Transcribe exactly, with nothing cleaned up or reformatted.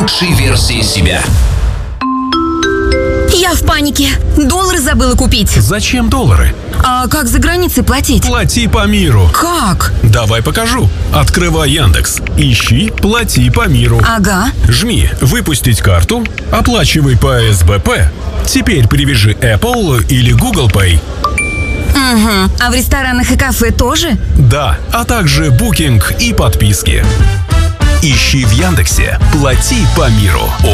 Лучшие версии себя. Я в панике. Доллары забыла купить. Зачем доллары? А как за границей платить? Плати по миру. Как? Давай покажу. Открывай Яндекс. Ищи «Плати по миру». Ага. Жми «Выпустить карту», оплачивай по эс бэ пэ. Теперь привяжи Apple или Google Pay. Угу. А в ресторанах и кафе тоже? Да, а также букинг и подписки. Ищи в Яндексе «Плати по миру».